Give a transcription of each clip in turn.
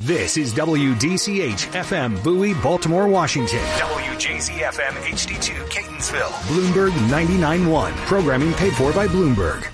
This is WDCH FM Bowie, Baltimore, Washington. WJZ FM HD2 Catonsville. Bloomberg 99.1. Programming paid for by Bloomberg.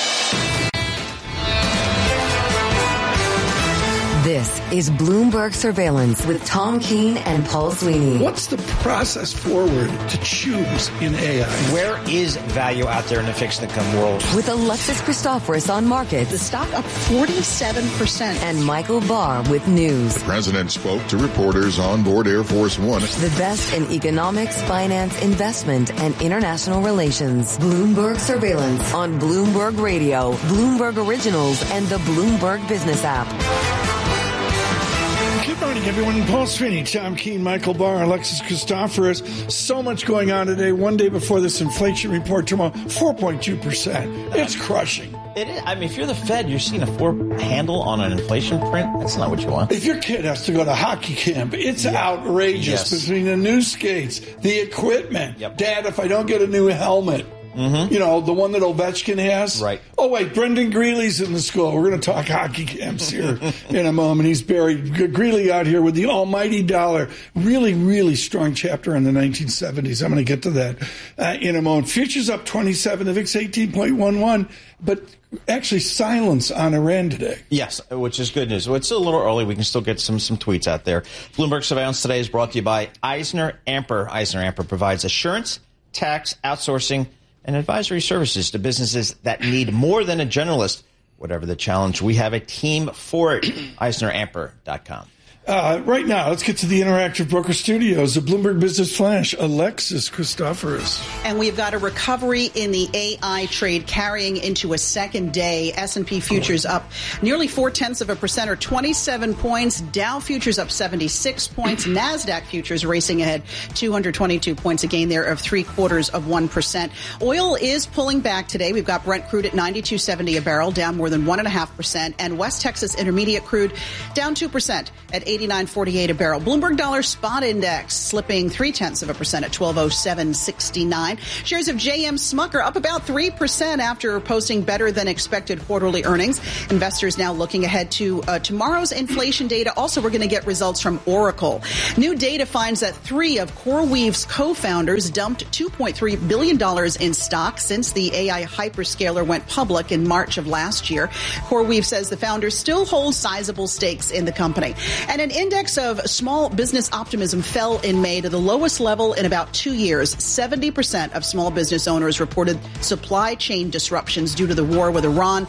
This is Bloomberg Surveillance with Tom Keene and Paul Sweeney. What's the process forward to choose in AI? Where is value out there in the fixed income world? With Alexis Christoforous on markets. The stock up 47%. And Michael Barr with news. The president spoke to reporters on board Air Force One. The best in economics, finance, investment, and international relations. Bloomberg Surveillance on Bloomberg Radio, Bloomberg Originals, and the Bloomberg Business app. Good morning, everyone. Paul Sweeney, Tom Keene, Michael Barr, Alexis Christoforous. So much going on today. One day before this inflation report tomorrow, 4.2%. It's crushing. It is. I mean, if you're the Fed, you're seeing a 4 handle on an inflation print. That's not what you want. If your kid has to go to hockey camp, it's outrageous. Yes. Between the new skates, the equipment. Yep. Dad, if I don't get a new helmet. Mm-hmm. You know, the one that Ovechkin has. Right. Oh, wait, Brendan Greeley's in the school. We're going to talk hockey camps here in a moment. He's buried. Greeley out here with the almighty dollar. Really, really strong chapter in the 1970s. I'm going to get to that in a moment. Futures up 27. The VIX 18.11. But actually silence on Iran today. Yes, which is good news. Well, it's still a little early. We can still get some tweets out there. Bloomberg Surveillance today is brought to you by EisnerAmper. EisnerAmper provides assurance, tax, outsourcing, and advisory services to businesses that need more than a generalist. Whatever the challenge, we have a team for it. EisnerAmper.com. Right now, let's get to the Interactive Broker Studios, the Bloomberg Business Flash, Alexis Christoforous. And we've got a recovery in the AI trade carrying into a second day. S&P futures up nearly 0.4% or 27 points. Dow futures up 76 points. NASDAQ futures racing ahead 222 points, a gain there of 0.75%. Oil is pulling back today. We've got Brent crude at $92.70 a barrel, down more than 1.5%. And West Texas Intermediate crude down 2% at $89.48 a barrel. Bloomberg Dollar Spot Index slipping 0.3% at 1207.69. Shares of JM Smucker up about 3% after posting better than expected quarterly earnings. Investors now looking ahead to tomorrow's inflation data. Also, we're going to get results from Oracle. New data finds that 3 of CoreWeave's co-founders dumped $2.3 billion in stock since the AI hyperscaler went public in March of last year. CoreWeave says the founders still hold sizable stakes in the company. And an index of small business optimism fell in May to the lowest level in about 2 years. 70% of small business owners reported supply chain disruptions due to the war with Iran.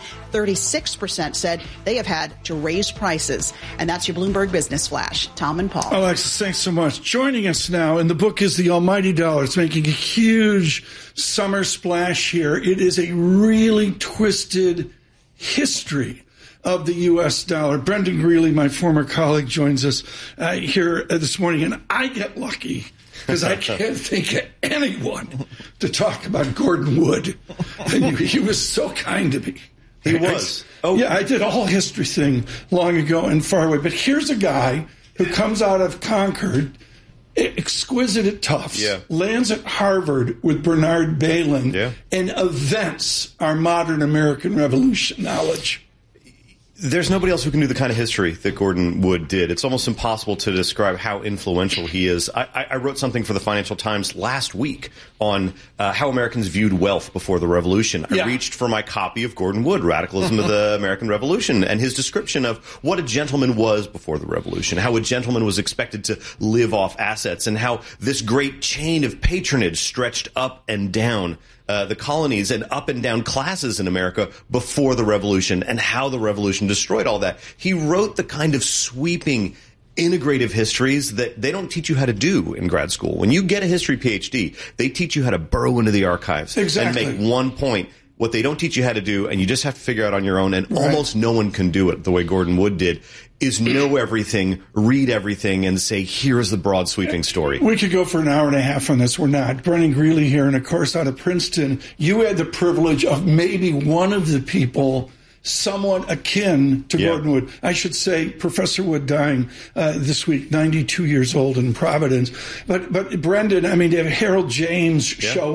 36% said they have had to raise prices. And that's your Bloomberg Business Flash. Tom and Paul. Alexis, thanks so much. Joining us now, and the book is The Almighty Dollar. It's making a huge summer splash here. It is a really twisted history of the U.S. dollar. Brendan Greeley, my former colleague, joins us here this morning, and I get lucky because I can't think of anyone to talk about Gordon Wood. And he was so kind to me. He was. Yeah, I did a whole history thing long ago and far away. But here's a guy who comes out of Concord, exquisite at Tufts, lands at Harvard with Bernard Bailyn, and events our modern American Revolution knowledge. There's nobody else who can do the kind of history that Gordon Wood did. It's almost impossible to describe how influential he is. I wrote something for the Financial Times last week on how Americans viewed wealth before the Revolution. I reached for my copy of Gordon Wood, Radicalism of the American Revolution, and his description of what a gentleman was before the Revolution, how a gentleman was expected to live off assets, and how this great chain of patronage stretched up and down the colonies and up and down classes in America before the Revolution, and how the Revolution destroyed all that. He wrote the kind of sweeping, integrative histories that they don't teach you how to do in grad school. When you get a history PhD, they teach you how to burrow into the archives and make one point. What they don't teach you how to do, and you just have to figure out on your own, and almost no one can do it the way Gordon Wood did, is know everything, read everything, and say, here's the broad sweeping story. We could go for an hour and a half on this. We're not. Brendan Greeley here, and of course out of Princeton. You had the privilege of maybe one of the people somewhat akin to Gordon Wood. I should say Professor Wood dying this week, 92 years old in Providence. But Brendan, I mean, to have Harold James show up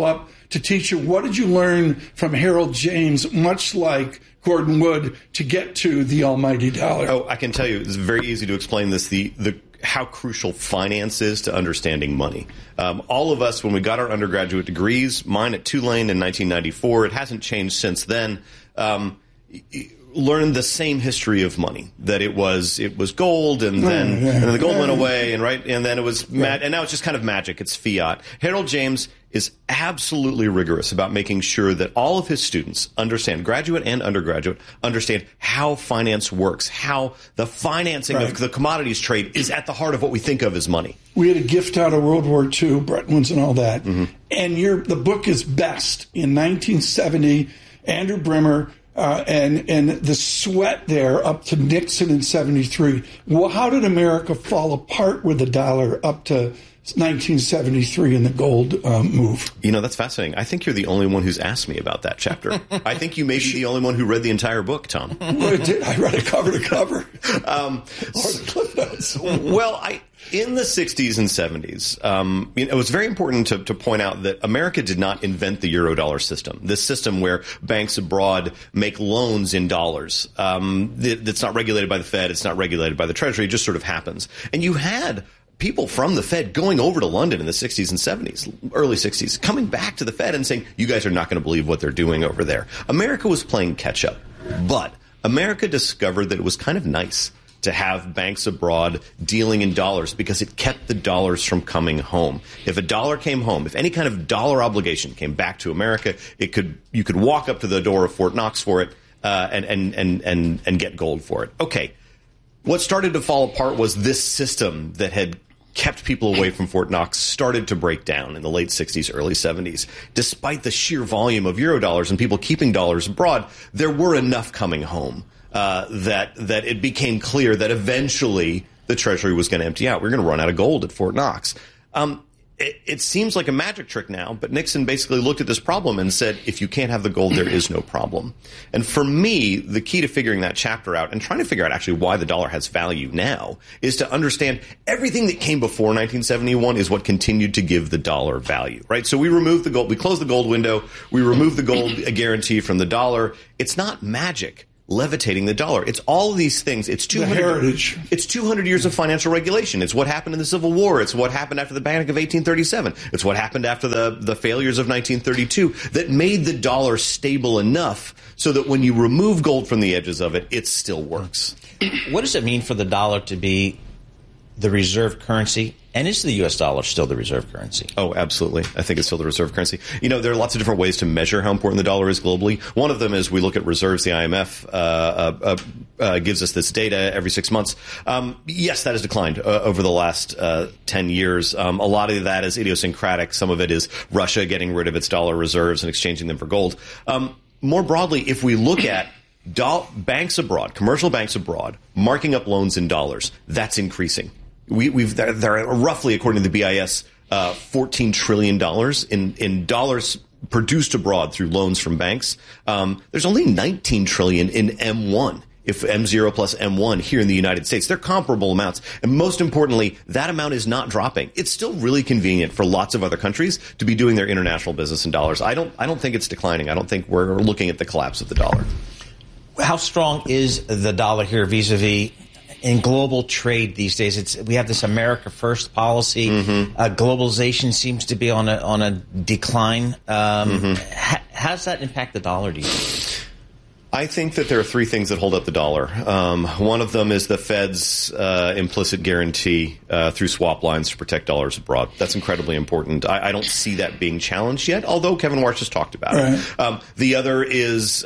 to teach you. What did you learn from Harold James, much like Gordon Wood, to get to the almighty dollar? Oh, I can tell you, it's very easy to explain this, how crucial finance is to understanding money. All of us, when we got our undergraduate degrees, mine at Tulane in 1994, it hasn't changed since then, learned the same history of money, that it was gold, and then the gold went away, and then it was and now it's just kind of magic. It's fiat. Harold James is absolutely rigorous about making sure that all of his students understand, graduate and undergraduate, understand how finance works, how the financing of the commodities trade is at the heart of what we think of as money. We had a gift out of World War II, Bretton Woods and all that, and the book is best in 1970. Andrew Brimmer. And the sweat there up to Nixon in 73. Well, how did America fall apart with the dollar up to 1973 in the gold move? You know, that's fascinating. I think you're the only one who's asked me about that chapter. I think you may be the only one who read the entire book, Tom. I read it cover to cover. Or the Cliff Notes. Well, in the 60s and 70s, it was very important to point out that America did not invent the Eurodollar system, this system where banks abroad make loans in dollars. It's not regulated by the Fed. It's not regulated by the Treasury. It just sort of happens. And you had people from the Fed going over to London in the 60s and 70s, early 60s, coming back to the Fed and saying, you guys are not going to believe what they're doing over there. America was playing catch up. But America discovered that it was kind of nice to have banks abroad dealing in dollars because it kept the dollars from coming home. If a dollar came home, if any kind of dollar obligation came back to America, you could walk up to the door of Fort Knox for it and get gold for it. Okay. What started to fall apart was this system that had kept people away from Fort Knox started to break down in the late 60s, early 70s. Despite the sheer volume of Eurodollars and people keeping dollars abroad, there were enough coming home that it became clear that eventually the Treasury was going to empty out. We're going to run out of gold at Fort Knox. It seems like a magic trick now, but Nixon basically looked at this problem and said, if you can't have the gold, there is no problem. And for me, the key to figuring that chapter out and trying to figure out actually why the dollar has value now is to understand everything that came before 1971 is what continued to give the dollar value, right? So we removed the gold, we closed the gold window, we removed the gold guarantee from the dollar. It's not magic levitating the dollar. It's all of these things. It's 200 heritage. It's 200 years of financial regulation. It's what happened in the Civil War. It's what happened after the Panic of 1837. It's what happened after the failures of 1932 that made the dollar stable enough so that when you remove gold from the edges of it, it still works. What does it mean for the dollar to be the reserve currency? And is the U.S. dollar still the reserve currency? Oh, absolutely. I think it's still the reserve currency. You know, there are lots of different ways to measure how important the dollar is globally. One of them is we look at reserves. The IMF gives us this data every 6 months. Yes, that has declined over the last 10 years. A lot of that is idiosyncratic. Some of it is Russia getting rid of its dollar reserves and exchanging them for gold. More broadly, if we look at banks abroad, commercial banks abroad, marking up loans in dollars, that's increasing. There are roughly, according to the BIS, $14 trillion in dollars produced abroad through loans from banks. There's only $19 trillion in M1, if M0 plus M1 here in the United States. They're comparable amounts. And most importantly, that amount is not dropping. It's still really convenient for lots of other countries to be doing their international business in dollars. I don't think it's declining. I don't think we're looking at the collapse of the dollar. How strong is the dollar here vis-a-vis in global trade these days? We have this America First policy. Globalization seems to be on a decline. How does that impact the dollar, do you think? I think that there are three things that hold up the dollar. One of them is the Fed's implicit guarantee through swap lines to protect dollars abroad. That's incredibly important. I don't see that being challenged yet, although Kevin Warsh has talked about it. The other is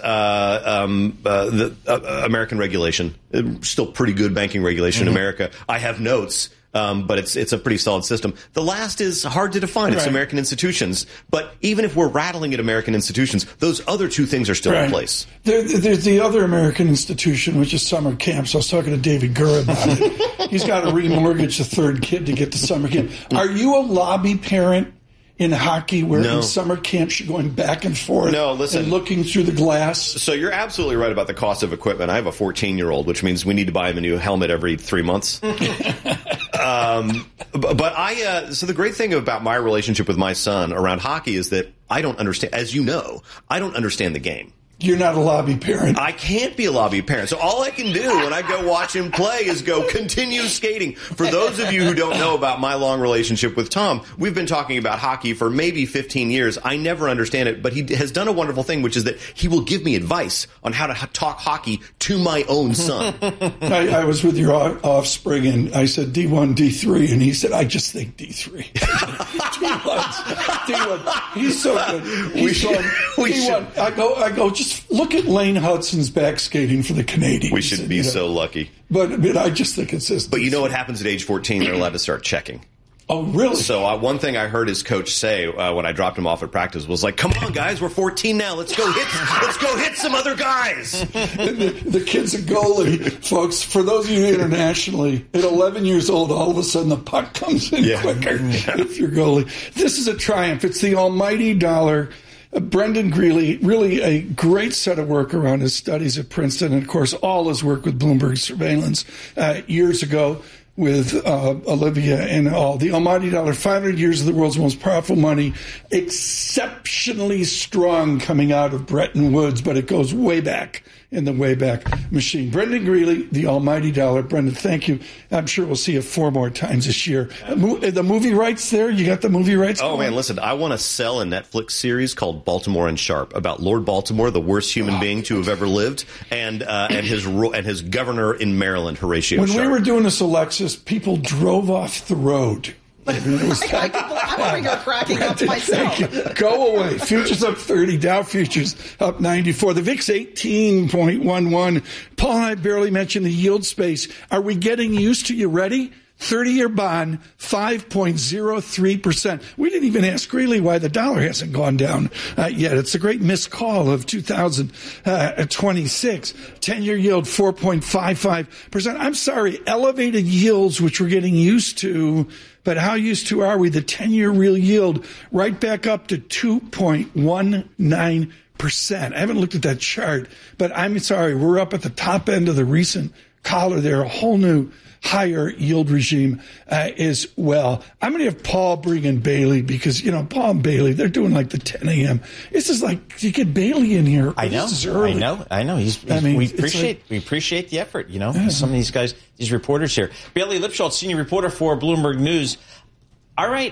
the American regulation. Still pretty good banking regulation in America. I have notes. But it's a pretty solid system. The last is hard to define. It's American institutions. But even if we're rattling at American institutions, those other two things are still in place. There's the other American institution, which is summer camps. I was talking to David Gura about it. He's got to remortgage the third kid to get to summer camp. Are you a lobby parent in hockey where in summer camps you're going back and forth and looking through the glass? So you're absolutely right about the cost of equipment. I have a 14-year-old, which means we need to buy him a new helmet every 3 months. So the great thing about my relationship with my son around hockey is that I don't understand, as you know, I don't understand the game. You're not a lobby parent. I can't be a lobby parent. So all I can do when I go watch him play is go continue skating. For those of you who don't know about my long relationship with Tom, we've been talking about hockey for maybe 15 years. I never understand it, but he has done a wonderful thing, which is that he will give me advice on how to talk hockey to my own son. I was with your offspring, and I said D1, D3, and he said, I just think D3. D1. He's so good. D1. I go, just look at Lane Hudson's back skating for the Canadians. We should be so lucky. But I just think it's this. But you know what happens at age 14? They're allowed to start checking. Oh, really? So one thing I heard his coach say when I dropped him off at practice was like, "Come on, guys, we're 14 now. Let's go hit some other guys." The kid's a goalie, folks. For those of you internationally, at 11 years old, all of a sudden the puck comes in quicker if you're goalie. This is a triumph. It's the almighty dollar. Brendan Greeley, really a great set of work around his studies at Princeton, and of course all his work with Bloomberg Surveillance years ago with Olivia and all. The almighty dollar, 500 years of the world's most powerful money, exceptionally strong coming out of Bretton Woods, but it goes way back in the Wayback Machine. Brendan Greeley, the almighty dollar. Brendan, thank you. I'm sure we'll see you 4 more times this year. The movie rights there? You got the movie rights? Oh, man, listen, I want to sell a Netflix series called Baltimore and Sharp about Lord Baltimore, the worst human being to have ever lived, and his governor in Maryland, Horatio Sharp. When we were doing this, Alexis, people drove off the road. I'm over here cracking up myself. Go away. Futures up 30. Dow futures up 94. The VIX 18.11. Paul and I barely mentioned the yield space. Are we getting used to, you ready? 30-year bond, 5.03%. We didn't even ask Greeley why the dollar hasn't gone down yet. It's a great missed call of 2026. 10-year yield, 4.55%. I'm sorry, elevated yields, which we're getting used to, but how used to are we? The 10-year real yield right back up to 2.19%. I haven't looked at that chart, but I'm sorry, we're up at the top end of the recent collar there, a whole new higher yield regime as well. I'm going to have Paul bring in Bailey because, Paul and Bailey, they're doing like the 10 a.m. This is like, you get Bailey in here. I know. This is early. I know. We appreciate the effort, some of these guys, these reporters here. Bailey Lipschultz, senior reporter for Bloomberg News. All right.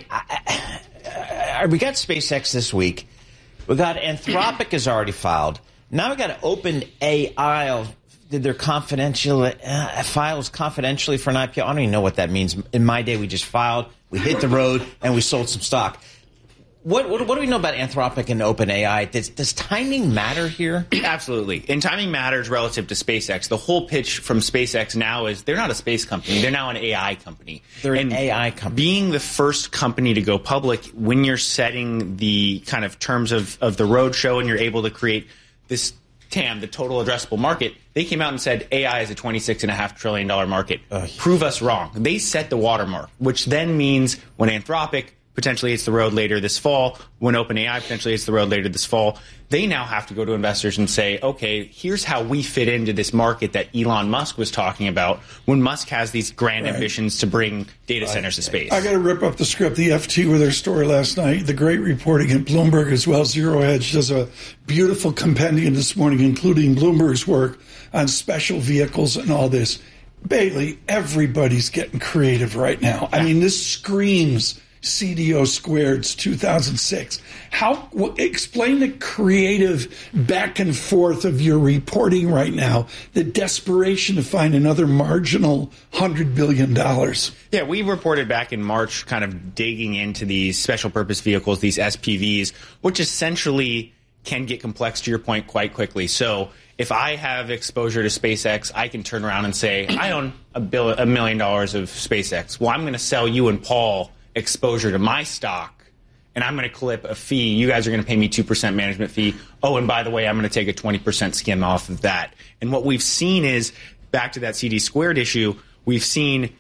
We got SpaceX this week. We got Anthropic has already filed. Now we got OpenAI. Did their confidential files confidentially for an IPO? I don't even know what that means. In my day, we just filed, we hit the road, and we sold some stock. What do we know about Anthropic and OpenAI? Does timing matter here? Absolutely. And timing matters relative to SpaceX. The whole pitch from SpaceX now is they're not a space company. They're now an AI company. They're an AI company. Being the first company to go public, when you're setting the kind of terms of the roadshow and you're able to create this TAM, the total addressable market, they came out and said AI is a $26.5 trillion market. Prove us wrong. They set the watermark, which then means when Anthropic potentially hits the road later this fall, when OpenAI potentially hits the road later this fall, they now have to go to investors and say, okay, here's how we fit into this market that Elon Musk was talking about when Musk has these grand ambitions to bring data centers to space. I got to rip up the script. The FT with their story last night, the great reporting at Bloomberg as well. Zero Hedge does a beautiful compendium this morning, including Bloomberg's work on special vehicles and all this. Bailey, everybody's getting creative right now. I mean, this screams CDO squared's 2006. Explain the creative back and forth of your reporting right now, the desperation to find another marginal $100 billion. Yeah, we reported back in March kind of digging into these special purpose vehicles, these SPVs, which essentially can get complex, to your point, quite quickly. So if I have exposure to SpaceX, I can turn around and say, I own $1 million of SpaceX. Well, I'm going to sell you and Paul exposure to my stock, and I'm going to clip a fee. You guys are going to pay me 2% management fee. Oh, and by the way, I'm going to take a 20% skim off of that. And what we've seen is, back to that CD squared issue, we've seen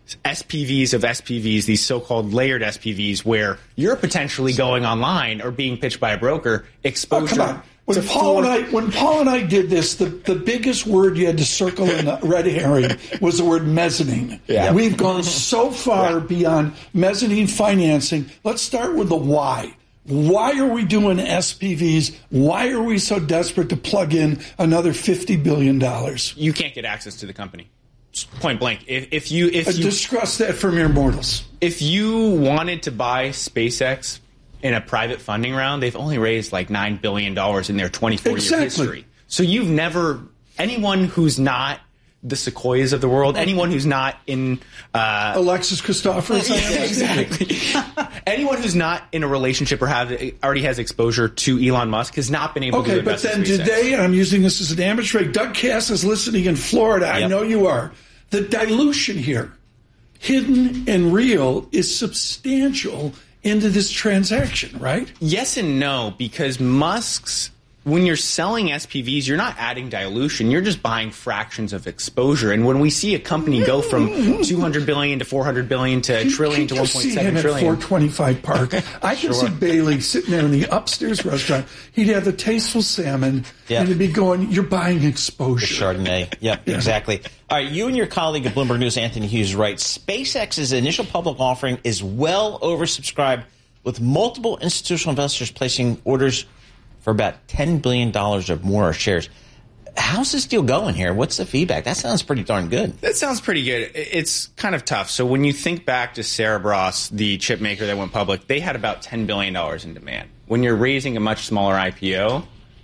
SPVs of SPVs, these so-called layered SPVs, where you're potentially going online or being pitched by a broker, exposure. Come on. When Paul and I did this, the biggest word you had to circle in the red herring was the word mezzanine. Yeah. We've gone so far beyond mezzanine financing. Let's start with the why. Why are we doing SPVs? Why are we so desperate to plug in another $50 billion? You can't get access to the company. Point blank. If you discuss that for mere mortals. If you wanted to buy SpaceX in a private funding round, they've only raised like $9 billion in their 24-year history. So you've never, anyone who's not the Sequoias of the world, anyone who's not in... Alexis Christoforous. Exactly. Anyone who's not in a relationship or already has exposure to Elon Musk has not been able to invest in SpaceX. Okay, but then today, and I'm using this as an amateur, Doug Cass is listening in Florida. Yep. I know you are. The dilution here, hidden and real, is substantial into this transaction, right? Yes and no, because Musk's, when you're selling SPVs, you're not adding dilution. You're just buying fractions of exposure. And when we see a company go from $200 billion to $400 billion to a trillion to $1.7 trillion. At 425 Park. I can see Bailey sitting there in the upstairs restaurant. He'd have the tasteful salmon, and he'd be going, you're buying exposure. The Chardonnay. Yep, exactly. All right, you and your colleague at Bloomberg News, Anthony Hughes, write, SpaceX's initial public offering is well oversubscribed, with multiple institutional investors placing orders for about $10 billion or more shares. How's this deal going here? What's the feedback? That sounds pretty darn good. That sounds pretty good. It's kind of tough. So when you think back to Cerebras, the chip maker that went public, they had about $10 billion in demand. When you're raising a much smaller IPO,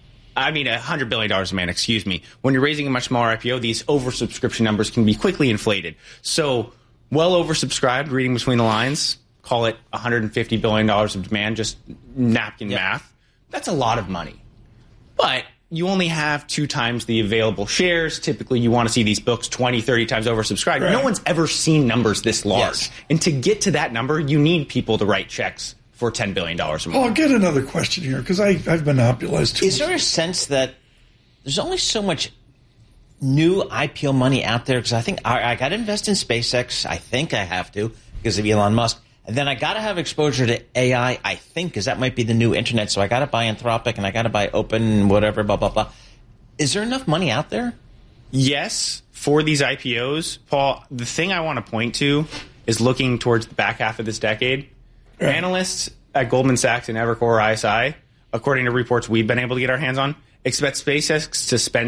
$100 billion in demand, excuse me. When you're raising a much smaller IPO, these oversubscription numbers can be quickly inflated. So well oversubscribed, reading between the lines, call it $150 billion of demand, just napkin math. That's a lot of money. But you only have 2 times the available shares. Typically, you want to see these books 20, 30 times oversubscribed. Right. No one's ever seen numbers this large. Yes. And to get to that number, you need people to write checks for $10 billion or more. I'll get another question here, because I've monopolized too much. Is there a sense that there's only so much new IPO money out there? Because I think I got to invest in SpaceX. I think I have to because of Elon Musk. And then I got to have exposure to AI, I think, because that might be the new internet. So I got to buy Anthropic and I got to buy Open, whatever, blah, blah, blah. Is there enough money out there? Yes, for these IPOs. Paul, the thing I want to point to is looking towards the back half of this decade. Yeah. Analysts at Goldman Sachs and Evercore ISI, according to reports we've been able to get our hands on, expect SpaceX to spend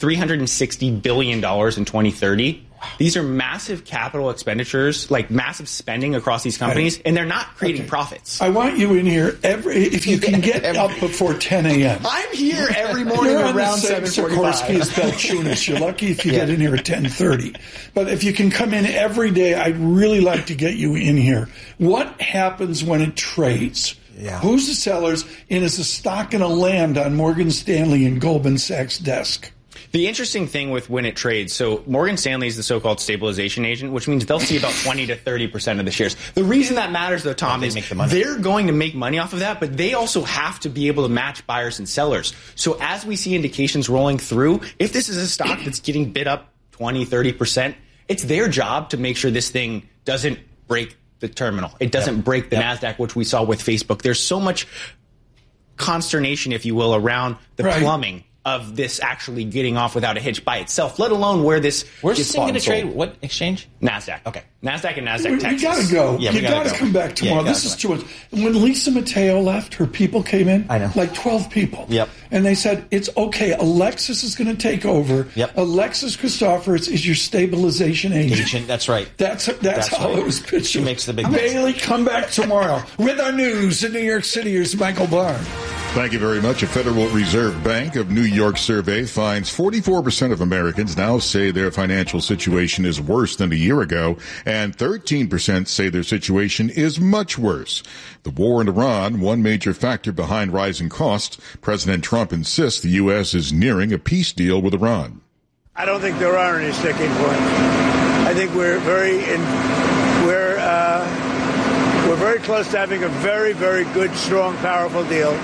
$360 billion in 2030. These are massive capital expenditures, like massive spending across these companies, and they're not creating profits. I want you in here if you can get up before 10 a.m. I'm here every morning around 7:45. As Balchunas. You're lucky if you get in here at 10:30. But if you can come in every day, I'd really like to get you in here. What happens when it trades? Yeah. Who's the sellers? And is the stock going to land on Morgan Stanley and Goldman Sachs' desk? The interesting thing with when it trades, so Morgan Stanley is the so-called stabilization agent, which means they'll see about 20 to 30% of the shares. The reason that matters, though, Tom, is they're going to make money off of that, but they also have to be able to match buyers and sellers. So as we see indications rolling through, if this is a stock that's getting bid up 20, 30%, it's their job to make sure this thing doesn't break the terminal. It doesn't break the NASDAQ, which we saw with Facebook. There's so much consternation, if you will, around the plumbing of this actually getting off without a hitch by itself, let alone where this Where's this thing going to trade? What exchange? NASDAQ. Okay. NASDAQ and NASDAQ Texas. You got to go. You got to come back tomorrow. This is too much. When Lisa Mateo left, her people came in. I know. Like 12 people. Yep. And they said, it's okay. Alexis is going to take over. Yep. Alexis Christoforous is your stabilization agent. That's right. That's how it was pitched. She makes the big Bailey, come back tomorrow with our news in New York City. Here's Michael Barr. Thank you very much. A Federal Reserve Bank of New York survey finds 44% of Americans now say their financial situation is worse than a year ago, and 13% say their situation is much worse. The war in Iran, one major factor behind rising costs. President Trump insists the U.S. is nearing a peace deal with Iran. I don't think there are any sticking points. I think we're very close to having a very, very good, strong, powerful deal.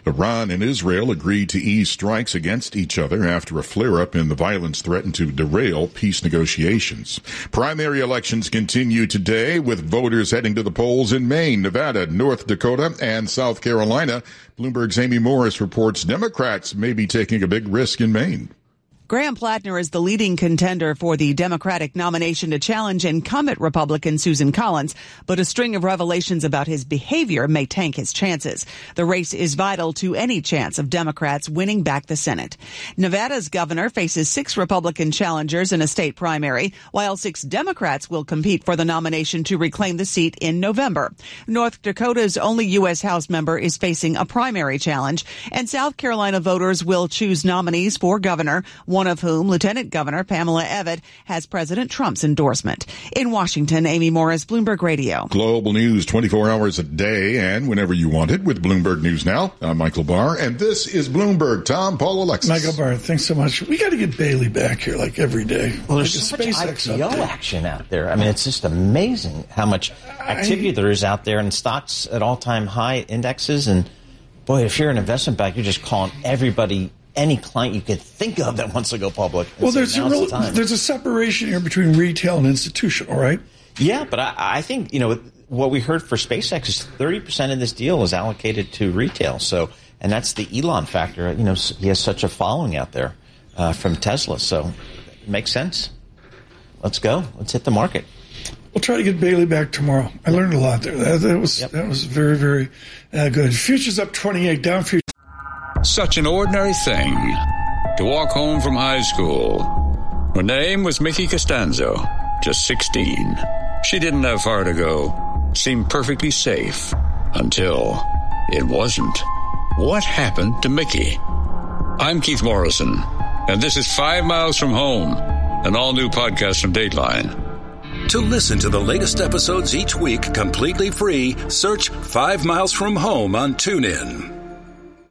Iran and Israel agreed to ease strikes against each other after a flare-up in the violence threatened to derail peace negotiations. Primary elections continue today with voters heading to the polls in Maine, Nevada, North Dakota, and South Carolina. Bloomberg's Amy Morris reports Democrats may be taking a big risk in Maine. Graham Plattner is the leading contender for the Democratic nomination to challenge incumbent Republican Susan Collins, but a string of revelations about his behavior may tank his chances. The race is vital to any chance of Democrats winning back the Senate. Nevada's governor faces 6 Republican challengers in a state primary, while 6 Democrats will compete for the nomination to reclaim the seat in November. North Dakota's only U.S. House member is facing a primary challenge, and South Carolina voters will choose nominees for governor, one of whom, Lieutenant Governor Pamela Evette, has President Trump's endorsement. In Washington, Amy Morris, Bloomberg Radio. Global news 24 hours a day and whenever you want it with Bloomberg News Now. I'm Michael Barr, and this is Bloomberg. Tom, Paul, Alexis. Michael Barr, thanks so much. We got to get Bailey back here like every day. Well, there's so much IPO action out there. I mean, it's just amazing how much activity there is out there, and stocks at all-time high indexes. And, boy, if you're an investment bank, you're just calling everybody, any client you could think of that wants to go public. Well, there's a separation here between retail and institutional, right? Yeah, but I think, what we heard for SpaceX is 30% of this deal is allocated to retail. So, and that's the Elon factor. He has such a following out there from Tesla. So it makes sense. Let's go. Let's hit the market. We'll try to get Bailey back tomorrow. I learned a lot there. That was very, very good. Futures up 28, down futures. Such an ordinary thing to walk home from high school. Her name was Mickey Costanzo, just 16. She didn't have far to go, seemed perfectly safe, until it wasn't. What happened to Mickey? I'm Keith Morrison, and this is 5 Miles from Home, an all-new podcast from Dateline. To listen to the latest episodes each week completely free, search 5 Miles from Home on TuneIn.